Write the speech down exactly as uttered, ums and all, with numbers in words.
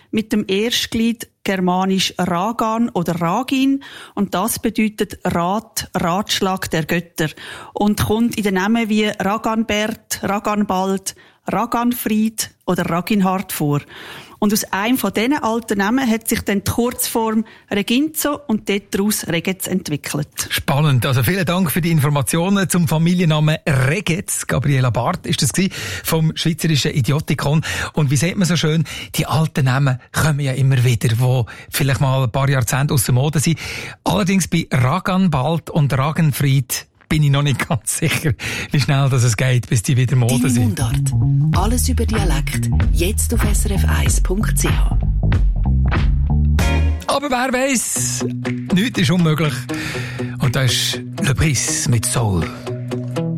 mit dem Erstglied germanisch Ragan oder Ragin und das bedeutet Rat, Ratschlag der Götter und kommt in den Namen wie Raganbert, Raganbald, Raganfried oder Raginhard vor. Und aus einem von diesen alten Namen hat sich dann die Kurzform Reginzo und daraus Regetz entwickelt. Spannend. Also vielen Dank für die Informationen zum Familiennamen Regetz. Gabriela Barth ist das gewesen, vom Schweizerischen Idiotikon. Und wie sieht man so schön, die alten Namen kommen ja immer wieder, die vielleicht mal ein paar Jahrzehnte aus der Mode sind. Allerdings bei Raganbald und Ragenfried bin ich noch nicht ganz sicher, wie schnell das es geht, bis die wieder Mode Deine sind. Mundart. Alles über Dialekt. Jetzt auf s r f eins punkt c h. Aber wer weiss, nichts ist unmöglich. Und das ist Le Bris mit Soul.